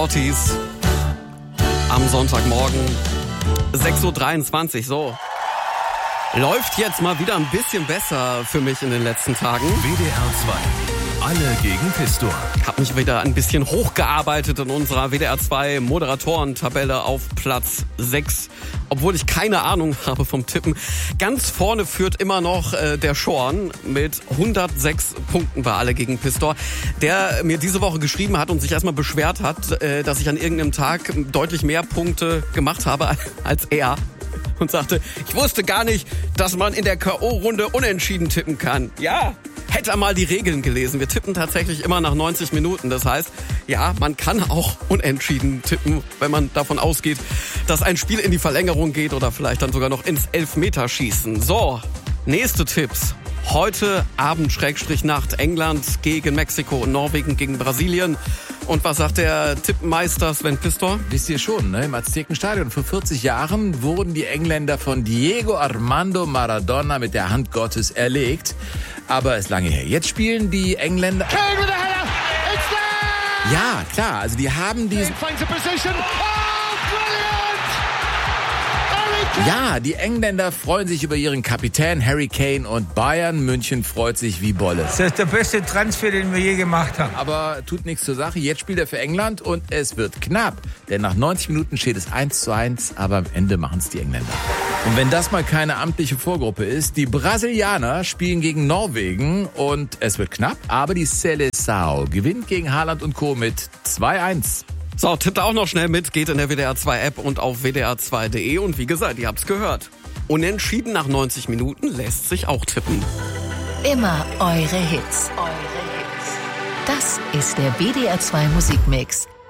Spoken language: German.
Ortiz am Sonntagmorgen 6.23 Uhr. So. Läuft jetzt mal wieder ein bisschen besser für mich in den letzten Tagen. WDR 2. Alle gegen Pistor. Hab mich wieder ein bisschen hochgearbeitet in unserer WDR 2 Moderatoren-Tabelle auf Platz 6. Obwohl ich keine Ahnung habe vom Tippen. Ganz vorne führt immer noch der Schorn mit 106 Punkten bei Alle gegen Pistor, der mir diese Woche geschrieben hat und sich erstmal beschwert hat, dass ich an irgendeinem Tag deutlich mehr Punkte gemacht habe als er. Und sagte, ich wusste gar nicht, dass man in der K.O.-Runde unentschieden tippen kann. Ja, hätte er mal die Regeln gelesen. Wir tippen tatsächlich immer nach 90 Minuten. Das heißt, ja, man kann auch unentschieden tippen, wenn man davon ausgeht, dass ein Spiel in die Verlängerung geht oder vielleicht dann sogar noch ins Elfmeterschießen. So, nächste Tipps. Heute Abend /Nacht England gegen Mexiko und Norwegen gegen Brasilien. Und was sagt der Tippmeister Sven Pistor? Wisst ihr schon, ne? Im Aztekenstadion vor 40 Jahren wurden die Engländer von Diego Armando Maradona mit der Hand Gottes erlegt. Aber ist lange her. Jetzt spielen die Engländer... Ja, klar, also die haben diesen... Ja, die Engländer freuen sich über ihren Kapitän Harry Kane und Bayern München freut sich wie Bolle. Das ist der beste Transfer, den wir je gemacht haben. Aber tut nichts zur Sache. Jetzt spielt er für England und es wird knapp. Denn nach 90 Minuten steht es 1:1, aber am Ende machen es die Engländer. Und wenn das mal keine amtliche Vorgruppe ist, die Brasilianer spielen gegen Norwegen und es wird knapp, aber die Seleção gewinnt gegen Haaland und Co. mit 2:1. So, tippt auch noch schnell mit, geht in der WDR 2 App und auf wdr2.de und wie gesagt, ihr habt's gehört. Unentschieden nach 90 Minuten lässt sich auch tippen. Immer eure Hits. Das ist der WDR 2 Musikmix.